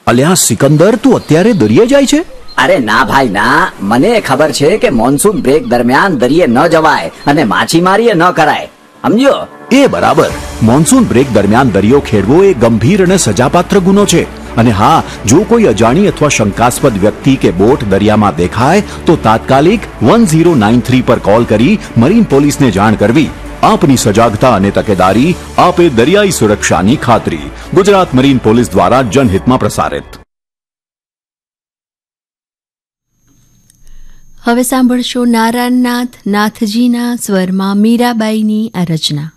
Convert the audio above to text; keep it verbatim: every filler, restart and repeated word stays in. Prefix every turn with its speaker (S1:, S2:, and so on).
S1: અલ્યા સિકંદર, તું અત્યારે દરિયે જાય છે?
S2: અરે ના ભાઈ ના, મને ખબર છે કે મોન્સૂન બ્રેક દરમિયાન દરિયે ન જવાય અને માછીમારી ન કરાય, સમજ્યો?
S1: એ બરાબર. મોન્સૂન બ્રેક દરમિયાન દરિયો ખેડવો એ ગંભીર અને સજાપાત્ર ગુનો છે. અને હા, જો કોઈ અજાણી અથવા શંકાસ્પદ વ્યક્તિ કે બોટ દરિયામાં દેખાય તો તાત્કાલિક વન ઝીરો નાઇન થ્રી પર કોલ કરી મરીન પોલીસને જાણ કરવી. આપની સજાગતા અને તકેદારી આપે દરિયાઈ સુરક્ષાની ખાતરી. ગુજરાત મરીન પોલીસ દ્વારા જનહિતમાં પ્રસારિત.
S3: હવે સાંભળશો નારાયણનાથ નાથજીના સ્વરમાં મીરાબાઈની આ રચના.